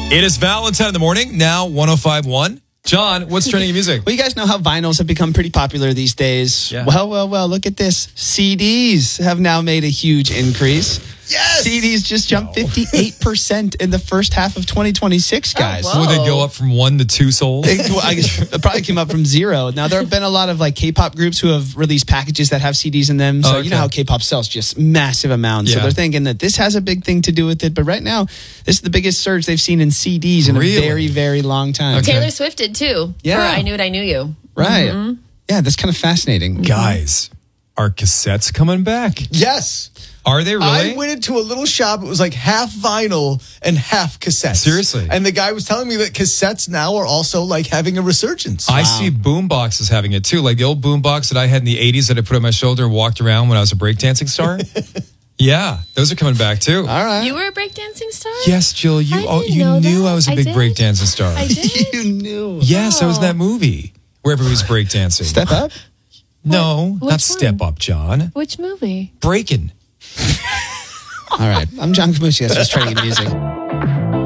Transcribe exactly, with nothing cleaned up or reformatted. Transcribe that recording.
It is Valentine in the morning, now one oh five point one. John, what's trending in music? Well, you guys know how vinyls have become pretty popular these days. Yeah. Well, well, well, look at this. C Ds have now made a huge increase. Yes! C Ds just jumped fifty-eight percent in the first half of twenty twenty-six, guys. Would they go up from one to two sold? It, well, I guess it probably came up from zero. Now, there have been a lot of like K-pop groups who have released packages that have C Ds in them. So, Oh, okay. you know how K-pop sells just massive amounts. So, Yeah. they're thinking that this has a big thing to do with it. But right now, this is the biggest surge they've seen in C Ds in Really? a very, very long time. Okay. Taylor Swift did too. Yeah. For I Knew It, I Knew You. Right. Mm-hmm. Yeah, that's kind of fascinating. Guys, are cassettes coming back? Yes. Are they really? I went into a little shop. It was like half vinyl and half cassettes. Seriously? And the guy was telling me that cassettes now are also like having a resurgence. I see boom boxes having it too. Like the old boom box that I had in the eighties that I put on my shoulder and walked around when I was a breakdancing star. Yeah, those are coming back too. All right. You were a breakdancing star? Yes, Jill, you I oh, didn't you know knew that. I was a I big did. breakdancing star. I did. You knew. Yes, I was in Oh. that movie where everybody's breakdancing. Step up. No, Which not one? Step Up, John. Which movie? Breaking. All right. I'm John Camusi. That's what's trending in music.